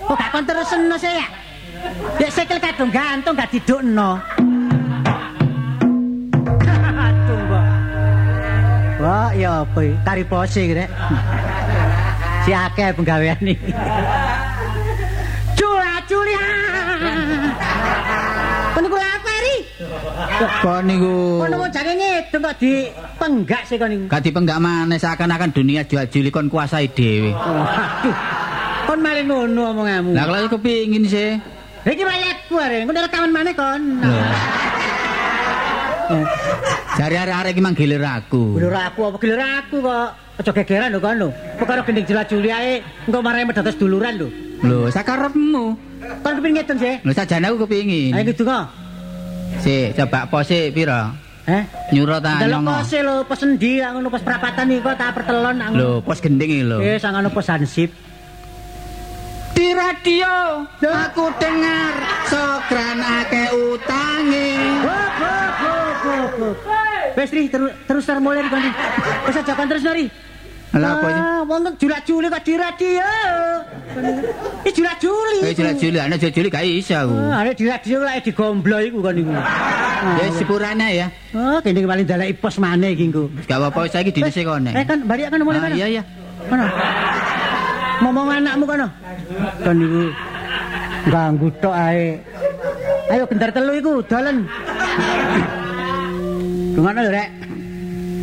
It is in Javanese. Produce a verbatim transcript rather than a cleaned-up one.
Kok gak kon terusno sih ya? Dek sikil kadung gantung gak didukno. Aduh, Mbak. Wah, ya apa iki? Kari pose iki, Rek. Si akeh penggawean iki. Cula-culi. Kon niku apa, Ri? Kok niku? Kon mau jane ngedung kok dipenggak sih kon niku. Gak dipenggak maneh seakan-akan dunia jual-juli kon kuasai dhewe. Waduh. Kon malah ngono omonganmu. Lah kalau kepingin sih. Iki layakku arek, kon rekaman maneh kon. Jare arek-arek iki manggilir aku. Lho aku apa gilir aku kok. Aja gegeran lho kon lho. Perkara gending jula-juli ae engko marai medados duluran lho. Lho, sakarepmu. Kon kepengin ngeten sih? Lho sajane aku kepingin. Ayo gitu kok. Sik, coba pose pira? Heh? Nyuruh ta Delok nyongo. pose lho, pesen ndi ngono pos perapatan iki kok tak pertelon ngono. Lho, pos gending iki lho. Eh, sangono pos hansip. Di radio aku dengar Sokran akeh utange. Wes Ri, terus terus mulai kon. Wis aja kon terus Ri. Lah apa iki? Ah, wong julak-juli kok di radio. Iki julak-juli. Eh juli-juli, ana juli gak iso aku. Ah, arek di radio lek digomblo iku kon niku. Ya sepurane ya. Oh, kene paling dalek pos maneh iki engko. Gak apa-apa saiki dinese kone. Eh kan balik kan mulai Ah, kan. iya iya. Kono. Ngomong anakmu kono. Kon niku ganggu tok ae. Ayo gentar telu iku dolen. Gimana lho, Rek?